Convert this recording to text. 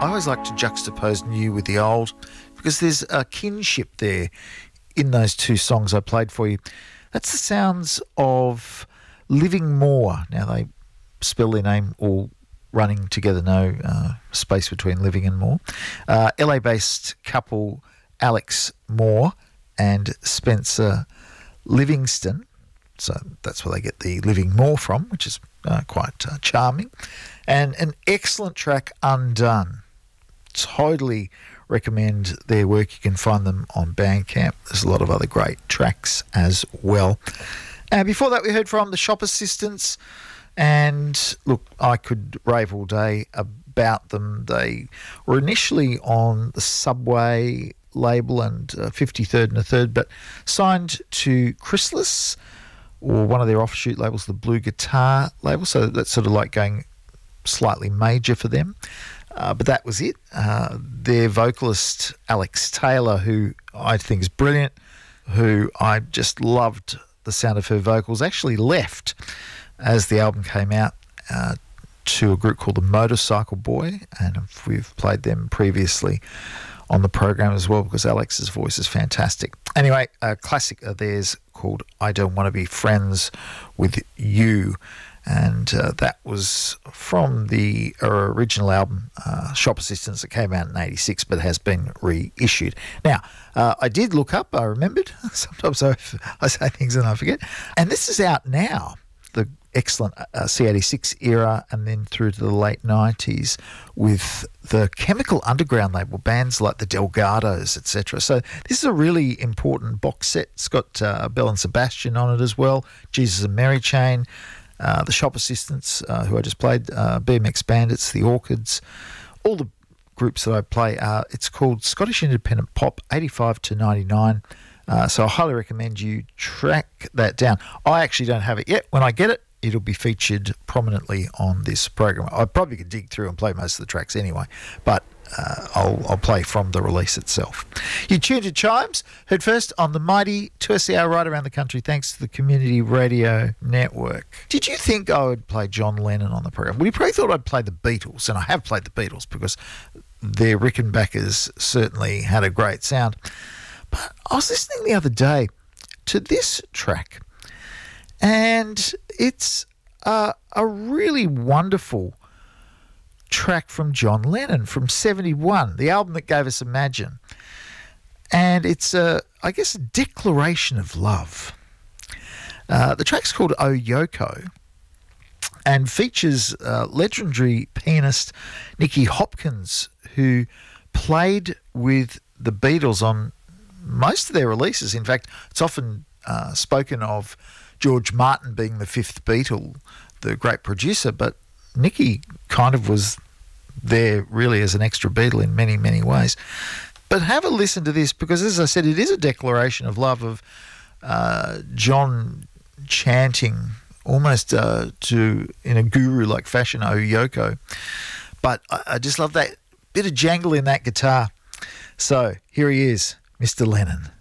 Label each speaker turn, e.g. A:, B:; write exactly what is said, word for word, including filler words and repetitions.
A: I always like to juxtapose new with the old because there's a kinship there in those two songs I played for you. That's the sounds of Living More. Now, they spell their name all running together, no uh, space between living and more. Uh, L A-based couple Alex Moore and Spencer Livingston. So that's where they get the Living More from, which is uh, quite uh, charming. And an excellent track, Undone. Totally recommend their work. You can find them on Bandcamp. There's a lot of other great tracks as well. And before that, we heard from the Shop Assistants. And look, I could rave all day about them. They were initially on the Subway label and uh, fifty-third and a third, but signed to Chrysalis, or one of their offshoot labels, the Blue Guitar label. So that's sort of like going slightly major for them. Uh, but that was it. Uh, their vocalist, Alex Taylor, who I think is brilliant, who I just loved the sound of her vocals, actually left as the album came out uh, to a group called the Motorcycle Boy, and we've played them previously on the program as well because Alex's voice is fantastic. Anyway, a classic of theirs called I Don't Want to Be Friends with You, and uh, that was from the original album uh, Shop Assistants that came out in eighty-six but has been reissued. Now, uh, I did look up, I remembered, sometimes I, I say things and I forget, and this is out now, the excellent uh, C eighty-six era, and then through to the late nineties with the Chemical Underground label, bands like the Delgados, et cetera. So this is a really important box set. It's got uh, Belle and Sebastian on it as well, Jesus and Mary Chain, uh, the Shop Assistants, uh, who I just played, uh, B M X Bandits, the Orchids, all the groups that I play. Uh, it's called Scottish Independent Pop eighty-five to ninety-nine. Uh, so I highly recommend you track that down. I actually don't have it yet. When I get it, it'll be featured prominently on this program. I probably could dig through and play most of the tracks anyway, but uh, I'll, I'll play from the release itself. You tuned to Chimes, heard first on the mighty two S C R right around the country, thanks to the Community Radio Network. Did you think I would play John Lennon on the program? Well, you probably thought I'd play the Beatles, and I have played the Beatles because their Rickenbackers certainly had a great sound. But I was listening the other day to this track, and it's uh, a really wonderful track from John Lennon from seventy-one, the album that gave us Imagine. And it's, a, I guess, a declaration of love. Uh, the track's called Oh Yoko and features uh, legendary pianist Nicky Hopkins, who played with the Beatles on most of their releases. In fact, it's often uh, spoken of George Martin being the fifth Beatle, the great producer, but Nicky kind of was there really as an extra Beatle in many, many ways. But have a listen to this because, as I said, it is a declaration of love of uh, John chanting almost uh, to in a guru-like fashion, Oh Yoko. But I, I just love that bit of jangle in that guitar. So here he is, Mister Lennon.